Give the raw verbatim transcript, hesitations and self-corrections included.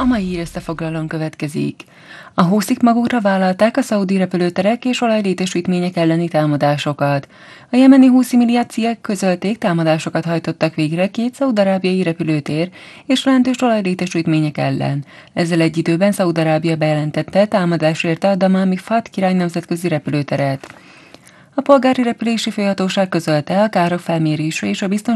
mai hír összefoglalón következik. A húszik magukra vállalták a szaudi repülőterek és olajlétesítmények elleni támadásokat. A jemeni húszi milíciák közölték, támadásokat hajtottak végre két szaúd-arábiai repülőtér és jelentős olajlétesítmények ellen. Ezzel egy időben Szaúd-Arábia bejelentette, támadás érte a damámi Fat király nemzetközi repülőteret. A polgári repülési főhatóság közölte, a károk felmérése és a biztonság